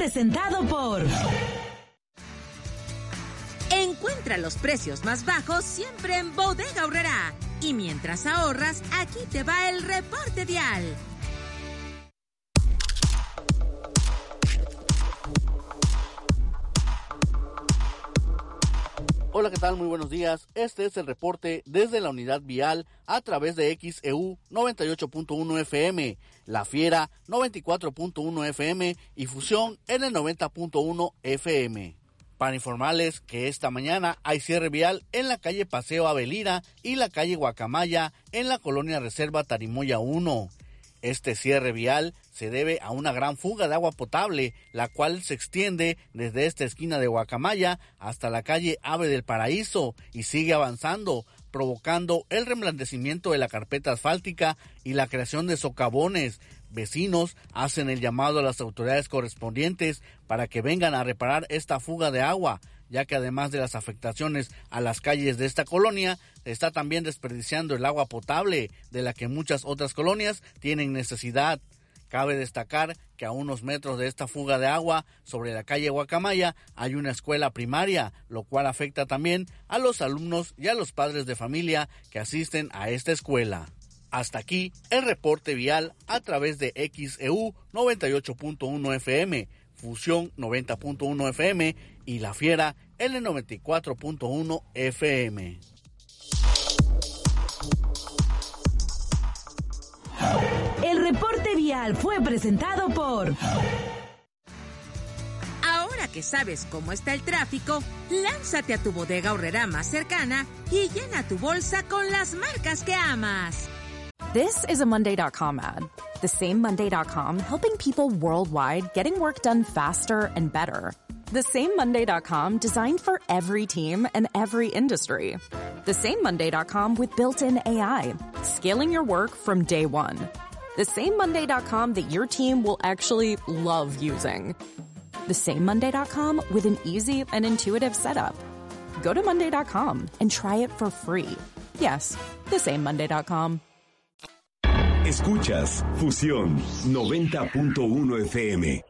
presentado por... Encuentra los precios más bajos siempre en Bodega Aurrerá. Y mientras ahorras, aquí te va el reporte vial. Hola, ¿qué tal? Muy buenos días. Este es el reporte desde la unidad vial a través de XEU 98.1 FM, La Fiera 94.1 FM y Fusión en el 90.1 FM. Para informarles que esta mañana hay cierre vial en la calle Paseo Avelina y la calle Guacamaya en la colonia Reserva Tarimoya 1. Este cierre vial se debe a una gran fuga de agua potable, la cual se extiende desde esta esquina de Guacamaya hasta la calle Ave del Paraíso y sigue avanzando, provocando el reblandecimiento de la carpeta asfáltica y la creación de socavones. Vecinos hacen el llamado a las autoridades correspondientes para que vengan a reparar esta fuga de agua, ya que además de las afectaciones a las calles de esta colonia, se está también desperdiciando el agua potable, de la que muchas otras colonias tienen necesidad. Cabe destacar que a unos metros de esta fuga de agua, sobre la calle Guacamaya, hay una escuela primaria, lo cual afecta también a los alumnos y a los padres de familia que asisten a esta escuela. Hasta aquí el reporte vial a través de XEU 98.1 FM, Fusión 90.1 FM y La Fiera en el 94.1 FM. El reporte vial fue presentado por... Ahora que sabes cómo está el tráfico, lánzate a tu Bodega Aurrerá más cercana y llena tu bolsa con las marcas que amas. This is a Monday.com ad. The same Monday.com helping people worldwide getting work done faster and better. The same Monday.com designed for every team and every industry. The same Monday.com with built-in AI, scaling your work from day one. The same Monday.com that your team will actually love using. The same Monday.com with an easy and intuitive setup. Go to Monday.com and try it for free. Yes, the same Monday.com. Escuchas Fusión 90.1 FM.